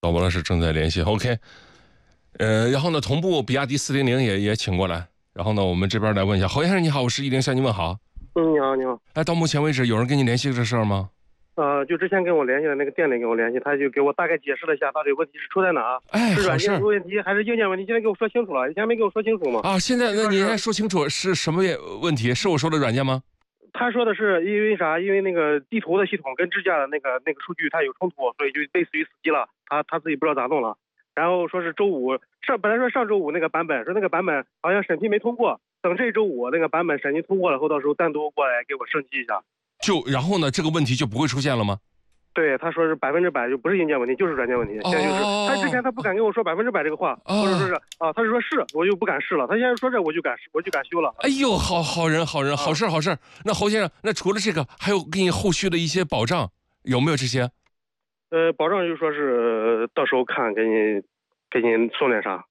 好，王老师正在联系 ，OK。然后呢，同步比亚迪400也请过来，然后呢，我们这边来问一下，侯先生你好，我是10向您问好。 你好，你好。 哎，到目前为止有人跟你联系这事儿吗？ 就之前跟我联系的那个店里跟我联系，他就给我大概解释了一下，到底问题是出在哪？ 哎， 是软件出问题还是硬件问题？现在给我说清楚了，以前没给我说清楚吗？ 现在那你先说清楚是什么问题？是我说的软件吗？ 他说的是因为啥？因为那个地图的系统跟支架的那个数据它有冲突，所以就类似于死机了。他自己不知道咋弄了。然后说是本来说上周五那个版本，说那个版本好像审批没通过，等这周五那个版本审批通过了后，到时候单独过来给我升级一下。 然后呢，这个问题就不会出现了吗？ 对，他说是100%就不是硬件问题，就是软件问题。现在就是他之前他不敢跟我说100%这个话，或者说是他是说是，我就不敢试了。他现在说这我就敢修了。 哎呦，好人，好事。那侯先生，那除了这个，还有给你后续的一些保障，有没有这些？ 保障就是说是到时候看给你送点啥。